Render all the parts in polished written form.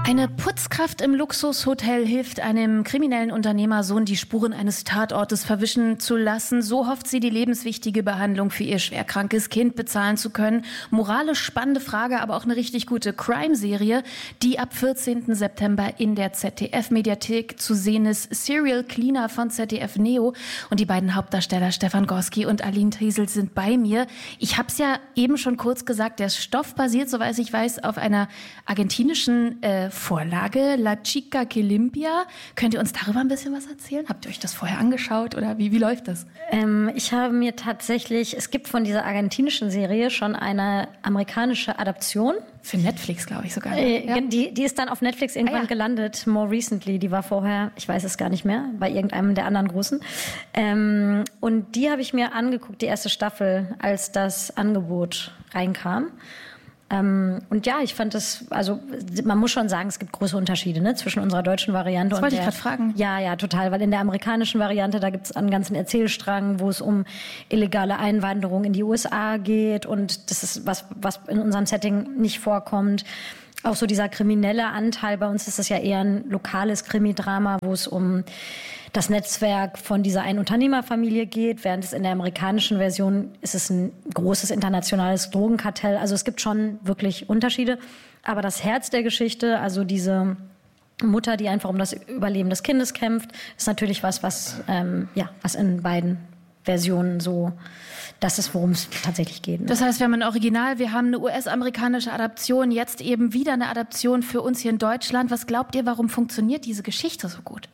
Eine Putzkraft im Luxushotel hilft einem kriminellen Unternehmersohn, die Spuren eines Tatortes verwischen zu lassen. So hofft sie, die lebenswichtige Behandlung für ihr schwerkrankes Kind bezahlen zu können. Moralisch spannende Frage, aber auch eine richtig gute Crime-Serie, die ab 14. September in der ZDF-Mediathek zu sehen ist. Serial Cleaner von ZDF Neo. Und die beiden Hauptdarsteller Stefan Gorski und Aline Triesel sind bei mir. Ich habe es ja eben schon kurz gesagt, der Stoff basiert, soweit ich weiß, auf einer argentinischen Vorlage, La Chica que Limpia. Könnt ihr uns darüber ein bisschen was erzählen? Habt ihr euch das vorher angeschaut oder wie läuft das? Ich habe mir tatsächlich, es gibt von dieser argentinischen Serie schon eine amerikanische Adaption. Für Netflix, glaube ich sogar. Ja. Die ist dann auf Netflix irgendwann gelandet, more recently. Die war vorher, ich weiß es gar nicht mehr, bei irgendeinem der anderen Großen. Und die habe ich mir angeguckt, die erste Staffel, als das Angebot reinkam. Und ja, ich fand das, also man muss schon sagen, es gibt große Unterschiede, ne, zwischen unserer deutschen Variante das und wollte ich gerade fragen. Ja, total, weil in der amerikanischen Variante, da gibt es einen ganzen Erzählstrang, wo es um illegale Einwanderung in die USA geht und das ist was in unserem Setting nicht vorkommt. Auch so dieser kriminelle Anteil, bei uns ist das ja eher ein lokales Krimi-Drama, wo es um das Netzwerk von dieser einen Unternehmerfamilie geht, während es in der amerikanischen Version ist es ein großes internationales Drogenkartell. Also es gibt schon wirklich Unterschiede. Aber das Herz der Geschichte, also diese Mutter, die einfach um das Überleben des Kindes kämpft, ist natürlich was in beiden Versionen so, das ist, worum es tatsächlich geht. Ne? Das heißt, wir haben ein Original, wir haben eine US-amerikanische Adaption, jetzt eben wieder eine Adaption für uns hier in Deutschland. Was glaubt ihr, warum funktioniert diese Geschichte so gut?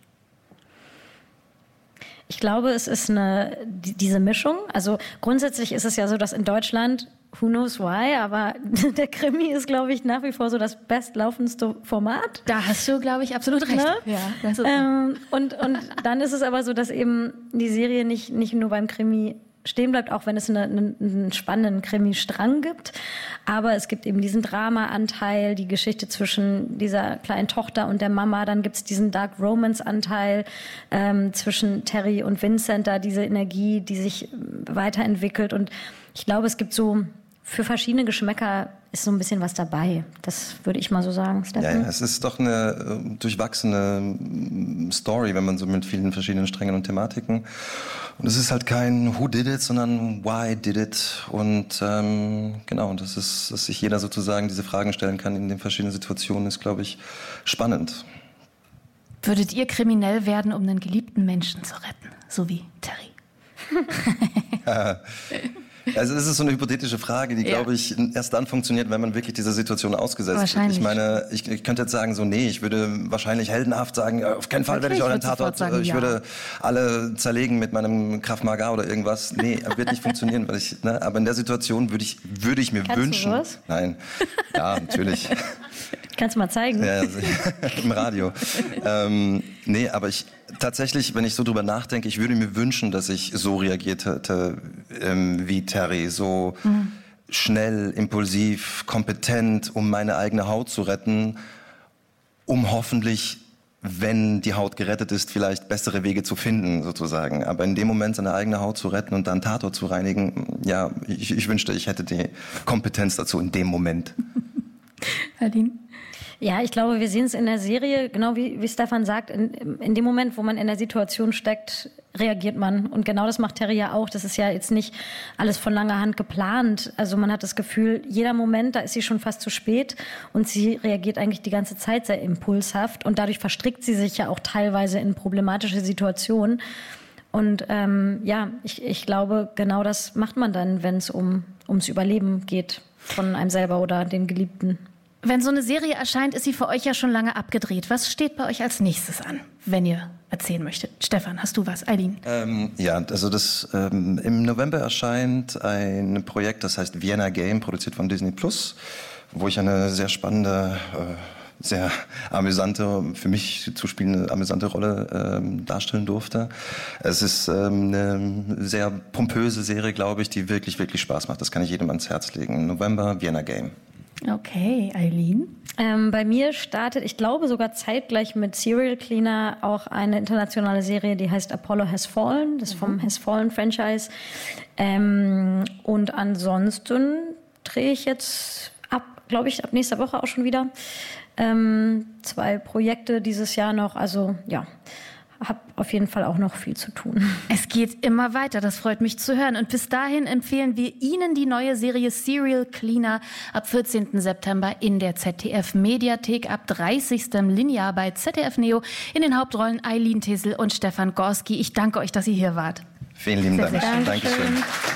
Ich glaube, es ist diese Mischung. Also grundsätzlich ist es ja so, dass in Deutschland, who knows why, aber der Krimi ist, glaube ich, nach wie vor so das bestlaufendste Format. Da hast du, glaube ich, absolut recht. Ne? Ja, das ist und dann ist es aber so, dass eben die Serie nicht nur beim Krimi stehen bleibt, auch wenn es einen spannenden Krimi-Strang gibt. Aber es gibt eben diesen Drama-Anteil, die Geschichte zwischen dieser kleinen Tochter und der Mama. Dann gibt es diesen Dark-Romance-Anteil zwischen Terry und Vincent, da diese Energie, die sich weiterentwickelt. Und ich glaube, es gibt so, für verschiedene Geschmäcker ist so ein bisschen was dabei. Das würde ich mal so sagen, Stefan. Ja, es ist doch eine durchwachsene Story, wenn man so mit vielen verschiedenen Strängen und Thematiken. Und es ist halt kein Who did it, sondern Why did it. Und genau, das ist, dass sich jeder sozusagen diese Fragen stellen kann in den verschiedenen Situationen, ist, glaube ich, spannend. Würdet ihr kriminell werden, um einen geliebten Menschen zu retten? So wie Terry. Also es ist so eine hypothetische Frage, die, glaube ich, erst dann funktioniert, wenn man wirklich dieser Situation ausgesetzt wird. Ich meine, ich könnte jetzt sagen, so nee, ich würde wahrscheinlich heldenhaft sagen, auf keinen Fall werde ich euren Tatort, ich würde alle zerlegen mit meinem Krav Maga oder irgendwas. Nee, wird nicht funktionieren, weil aber in der Situation würde ich mir wünschen. Du was? Nein, ja, natürlich. Kannst du mal zeigen? Ja, im Radio. Nee, aber tatsächlich, wenn ich so drüber nachdenke, ich würde mir wünschen, dass ich so reagiert hätte wie Terry, so schnell, impulsiv, kompetent, um meine eigene Haut zu retten, um hoffentlich, wenn die Haut gerettet ist, vielleicht bessere Wege zu finden, sozusagen. Aber in dem Moment seine eigene Haut zu retten und dann Tatort zu reinigen, ja, ich wünschte, ich hätte die Kompetenz dazu in dem Moment. Aline? Ja, ich glaube, wir sehen es in der Serie, genau wie Stefan sagt, in dem Moment, wo man in der Situation steckt, reagiert man. Und genau das macht Terry ja auch. Das ist ja jetzt nicht alles von langer Hand geplant. Also man hat das Gefühl, jeder Moment, da ist sie schon fast zu spät und sie reagiert eigentlich die ganze Zeit sehr impulshaft und dadurch verstrickt sie sich ja auch teilweise in problematische Situationen. Und ich glaube, genau das macht man dann, wenn es ums Überleben geht von einem selber oder den Geliebten. Wenn so eine Serie erscheint, ist sie für euch ja schon lange abgedreht. Was steht bei euch als nächstes an, wenn ihr erzählen möchtet? Stefan, hast du was? Aline? Im November erscheint ein Projekt, das heißt Vienna Game, produziert von Disney+, wo ich eine sehr spannende, sehr amüsante, für mich zu spielende amüsante Rolle darstellen durfte. Es ist eine sehr pompöse Serie, glaube ich, die wirklich, wirklich Spaß macht. Das kann ich jedem ans Herz legen. Im November Vienna Game. Okay, Aline? Bei mir startet, ich glaube sogar zeitgleich mit Serial Cleaner, auch eine internationale Serie, die heißt Apollo Has Fallen, das ist vom Has Fallen Franchise. Und ansonsten drehe ich jetzt ab nächster Woche auch schon wieder. 2 Projekte dieses Jahr noch. Also ja, habe auf jeden Fall auch noch viel zu tun. Es geht immer weiter, das freut mich zu hören. Und bis dahin empfehlen wir Ihnen die neue Serie Serial Cleaner ab 14. September in der ZDF-Mediathek, ab 30. linear bei ZDF Neo. In den Hauptrollen Eileen Tissel und Stefan Gorski. Ich danke euch, dass ihr hier wart. Vielen lieben Dank. Dankeschön.